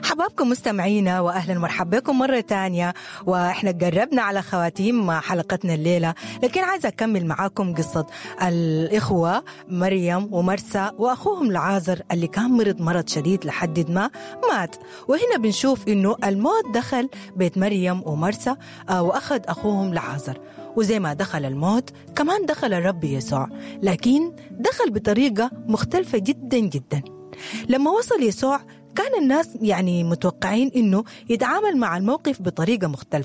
حبابكم مستمعينا وأهلا ومرحبا بكم مرة تانية. وإحنا قربنا على خواتيم حلقتنا الليلة، لكن عايزة أكمل معاكم قصة الإخوة مريم ومرسى وأخوهم لعازر اللي كان مرض شديد لحد ما مات. وهنا بنشوف إنه الموت دخل بيت مريم ومرسى وأخذ أخوهم لعازر، وزي ما دخل الموت كمان دخل الرب يسوع، لكن دخل بطريقة مختلفة جدا جدا. لما وصل يسوع كان الناس متوقعين إنه يتعامل مع الموقف بطريقة مختلفة،